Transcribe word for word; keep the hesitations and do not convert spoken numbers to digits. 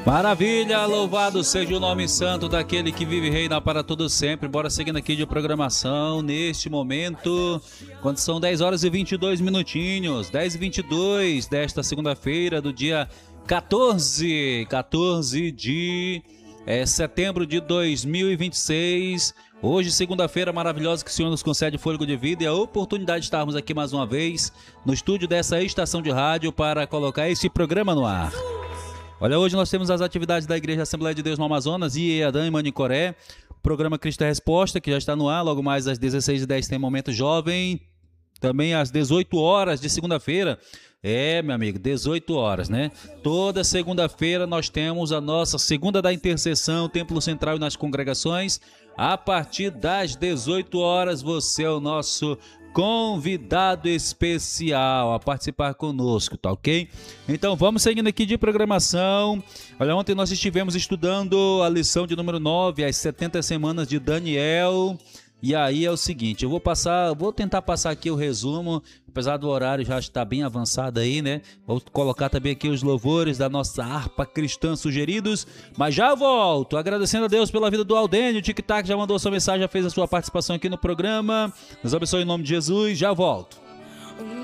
Maravilha, louvado seja o nome santo daquele que vive e reina para todo sempre. Bora seguindo aqui de programação neste momento, quando são dez horas e vinte e dois minutinhos, dez e vinte e dois desta segunda-feira do dia quatorze, quatorze de é, setembro de dois mil e vinte e seis. Hoje, segunda-feira maravilhosa, que o Senhor nos concede fôlego de vida e a oportunidade de estarmos aqui mais uma vez no estúdio dessa estação de rádio para colocar esse programa no ar. Olha, hoje nós temos as atividades da Igreja Assembleia de Deus no Amazonas e Iadã e Manicoré. Programa Cristo é Resposta, que já está no ar. Logo mais às dezesseis e dez tem Momento Jovem. Também às dezoito horas de segunda-feira. É, meu amigo, dezoito horas, né? Toda segunda-feira nós temos a nossa Segunda da Intercessão, Templo Central e nas congregações. A partir das dezoito horas, você é o nosso convidado especial a participar conosco, tá ok? Então vamos seguindo aqui de programação. Olha, ontem nós estivemos estudando a lição de número nove, as setenta semanas de Daniel. E aí é o seguinte, eu vou passar, vou tentar passar aqui o resumo, apesar do horário já estar bem avançado aí, né? Vou colocar também aqui os louvores da nossa harpa cristã sugeridos, mas já volto, agradecendo a Deus pela vida do Aldênio. O Tic Tac já mandou sua mensagem, já fez a sua participação aqui no programa. Nos abençoe em nome de Jesus, já volto.